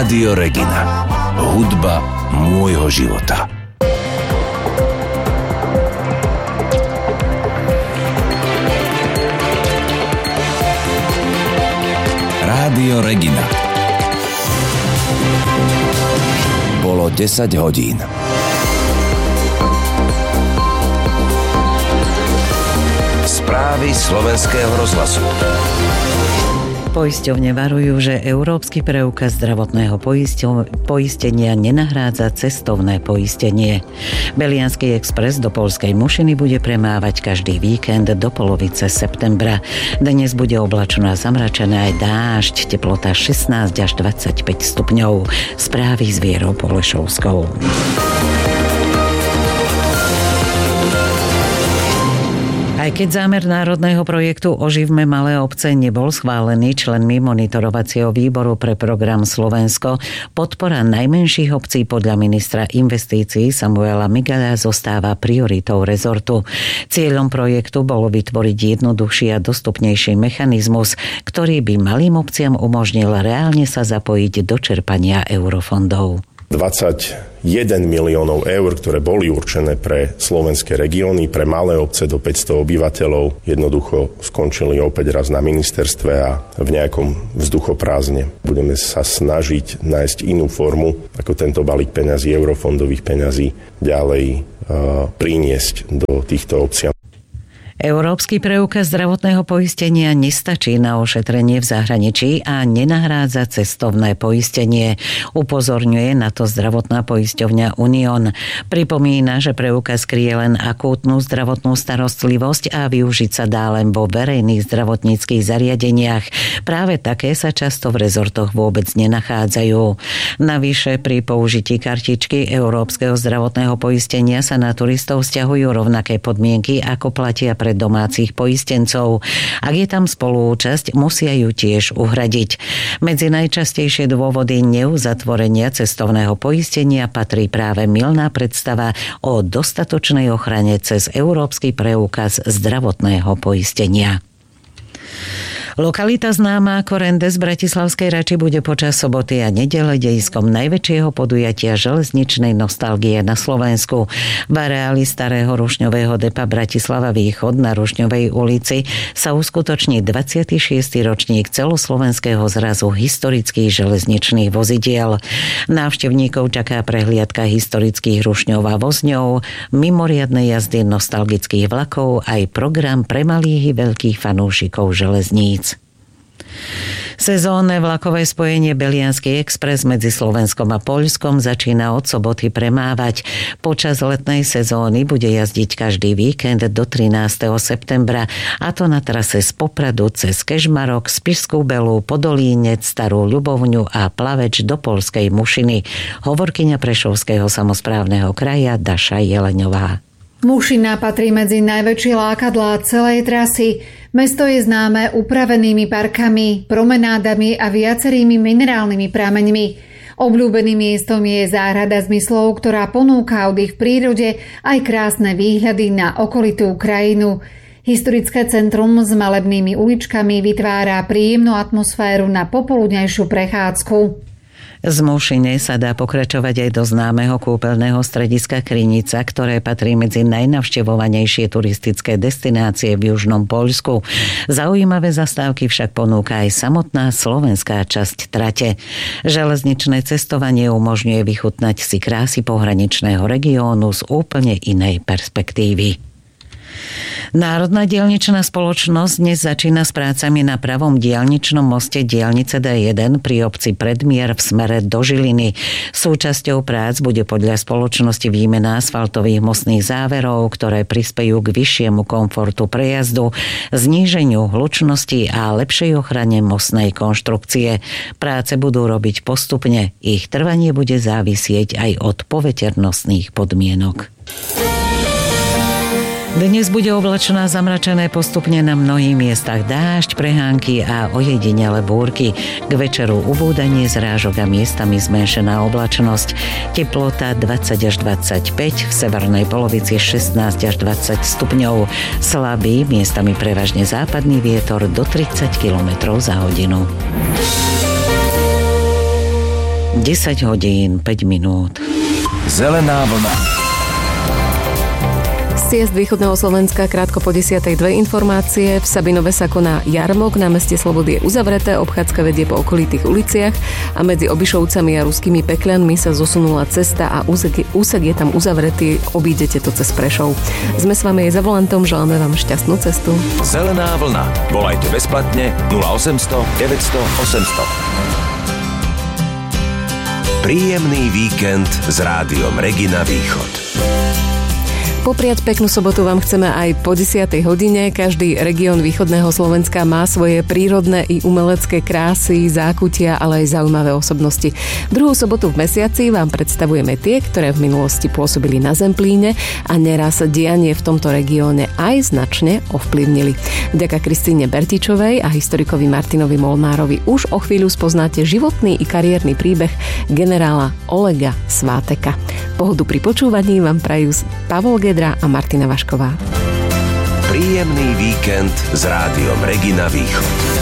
Rádio Regina. Hudba môjho života. Rádio Regina. Bolo 10 hodín. Správy Slovenského rozhlasu. Poisťovne varujú, že Európsky preukaz zdravotného poistenia nenahrádza cestovné poistenie. Beliansky Express do poľskej Mušiny bude premávať každý víkend do polovice septembra. Dnes bude oblačno a zamračené aj dážď, teplota 16 až 25 stupňov. Správy s Vierou Polešovskou. Aj keď zámer národného projektu Oživme malé obce nebol schválený členmi monitorovacieho výboru pre program Slovensko, podpora najmenších obcí podľa ministra investícií Samuela Migala zostáva prioritou rezortu. Cieľom projektu bolo vytvoriť jednoduchší a dostupnejší mechanizmus, ktorý by malým obciam umožnil reálne sa zapojiť do čerpania eurofondov. 21 miliónov eur, ktoré boli určené pre slovenské regióny, pre malé obce do 500 obyvateľov, jednoducho skončili opäť raz na ministerstve a v nejakom vzduchoprázdne. Budeme sa snažiť nájsť inú formu, ako tento balík peňazí, eurofondových peňazí, ďalej priniesť do týchto obcí. Európsky preukaz zdravotného poistenia nestačí na ošetrenie v zahraničí a nenahrádza cestovné poistenie. Upozorňuje na to zdravotná poisťovňa Unión. Pripomína, že preukaz kryje len akútnu zdravotnú starostlivosť a využiť sa dá len vo verejných zdravotníckych zariadeniach. Práve také sa často v rezortoch vôbec nenachádzajú. Navyše pri použití kartičky Európskeho zdravotného poistenia sa na turistov vzťahujú rovnaké podmienky, ako platia pre domácich poistencov. Ak je tam spoluúčasť, musia ju tiež uhradiť. Medzi najčastejšie dôvody neuzatvorenia cestovného poistenia patrí práve mylná predstava o dostatočnej ochrane cez Európsky preukaz zdravotného poistenia. Lokalita známa ako Rendes z Bratislavskej Rači bude počas soboty a nedele dejiskom najväčšieho podujatia železničnej nostalgie na Slovensku. V areáli starého rušňového depa Bratislava Východ na Rušňovej ulici sa uskutoční 26. ročník celoslovenského zrazu historických železničných vozidiel. Návštevníkov čaká prehliadka historických rušňov a vozňov, mimoriadne jazdy nostalgických vlakov aj program pre malých i veľkých fanúšikov železníc. Sezónne vlakové spojenie Beliansky Express medzi Slovenskom a Poľskom začína od soboty premávať. Počas letnej sezóny bude jazdiť každý víkend do 13. septembra, a to na trase z Popradu cez Kežmarok, Spišskú Belú, Podolínec, Starú Ľubovňu a Plaveč do poľskej Mušiny. Hovorkyňa Prešovského samosprávneho kraja Daša Jeleňová. Mušina patrí medzi najväčšie lákadlá celej trasy. Mesto je známe upravenými parkami, promenádami a viacerými minerálnymi prameňmi. Obľúbeným miestom je záhrada Zmyslov, ktorá ponúka oddych v prírode aj krásne výhľady na okolitú krajinu. Historické centrum s malebnými uličkami vytvára príjemnú atmosféru na popoludňajšiu prechádzku. Z Mušine sa dá pokračovať aj do známeho kúpeľného strediska Krynica, ktoré patrí medzi najnavštevovanejšie turistické destinácie v južnom Poľsku. Zaujímavé zastávky však ponúka aj samotná slovenská časť trate. Železničné cestovanie umožňuje vychutnať si krásy pohraničného regiónu z úplne inej perspektívy. Národná diaľničná spoločnosť dnes začína s prácami na pravom diaľničnom moste diaľnice D1 pri obci Predmier v smere do Žiliny. Súčasťou prác bude podľa spoločnosti výmena asfaltových mostných záverov, ktoré prispejú k vyššiemu komfortu prejazdu, zníženiu hlučnosti a lepšej ochrane mostnej konštrukcie. Práce budú robiť postupne. Ich trvanie bude závisieť aj od poveternostných podmienok. Dnes bude oblačno a zamračené, postupne na mnohých miestach dážď, prehánky a ojedinele búrky. K večeru ubúdanie zrážok a miestami zmenšená oblačnosť. Teplota 20 až 25, v severnej polovici 16 až 20 stupňov. Slabý, miestami prevažne západný vietor do 30 km za hodinu. 10 hodín 5 minút. Zelená vlna. Ciest východného Slovenska krátko po 10:02 informácie. V Sabinove sa koná jarmok, na meste Slobody je uzavreté, obchádzka vedie po okolitých uliciach a medzi Obišovcami a Ruskými Pekľanmi sa zosunula cesta a úsek je tam uzavretý, obídete to cez Prešov. Sme s vami aj za volantom, želáme vám šťastnú cestu. Zelená vlna. Volajte bezplatne 0800 900 800. Príjemný víkend s Rádiom Regina Východ. Popriať peknú sobotu vám chceme aj po 10. hodine. Každý región východného Slovenska má svoje prírodné i umelecké krásy, zákutia, ale aj zaujímavé osobnosti. Druhú sobotu v mesiaci vám predstavujeme tie, ktoré v minulosti pôsobili na Zemplíne a neraz dianie v tomto regióne aj značne ovplyvnili. Vďaka Kristíne Bertičovej a historikovi Martinovi Molnárovi už o chvíľu spoznáte životný i kariérny príbeh generála Olega Sváteka. Pohodu pri počúvaní vám prajú Pavol Gedra a Martina Vašková. Príjemný víkend s Rádiom Regina Východ.